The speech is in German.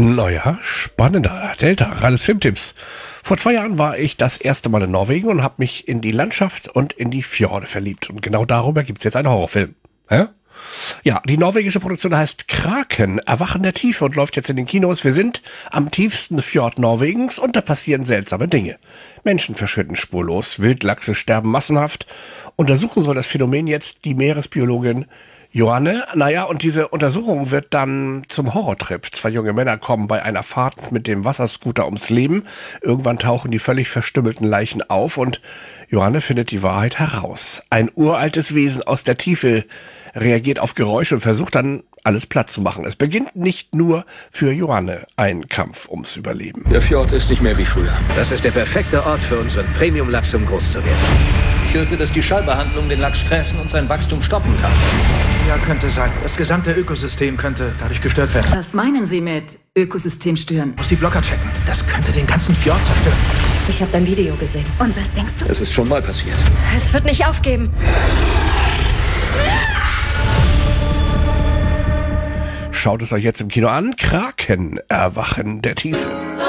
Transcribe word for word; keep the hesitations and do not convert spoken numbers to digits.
Naja, spannender. Delta, Ralles Filmtipps. Vor zwei Jahren war ich das erste Mal in Norwegen und habe mich in die Landschaft und in die Fjorde verliebt. Und genau darüber gibt es jetzt einen Horrorfilm. Hä? Ja, die norwegische Produktion heißt Kraken, Erwachen der Tiefe und läuft jetzt in den Kinos. Wir sind am tiefsten Fjord Norwegens und da passieren seltsame Dinge. Menschen verschwinden spurlos, Wildlachse sterben massenhaft. Untersuchen soll das Phänomen jetzt die Meeresbiologin Johanne. Naja, und diese Untersuchung wird dann zum Horrortrip. Zwei junge Männer kommen bei einer Fahrt mit dem Wasserscooter ums Leben. Irgendwann tauchen die völlig verstümmelten Leichen auf und Johanne findet die Wahrheit heraus. Ein uraltes Wesen aus der Tiefe reagiert auf Geräusche und versucht dann, alles platt zu machen. Es beginnt nicht nur für Johanne ein Kampf ums Überleben. Der Fjord ist nicht mehr wie früher. Das ist der perfekte Ort für unseren Premium-Lachs, um groß zu werden. Ich hörte, dass die Schallbehandlung den Lachs stressen und sein Wachstum stoppen kann. Ja, könnte sein. Das gesamte Ökosystem könnte dadurch gestört werden. Was meinen Sie mit Ökosystem stören? Muss die Blocker checken. Das könnte den ganzen Fjord zerstören. Ich habe dein Video gesehen. Und was denkst du? Es ist schon mal passiert. Es wird nicht aufgeben. Schaut es euch jetzt im Kino an. Kraken, Erwachen der Tiefe.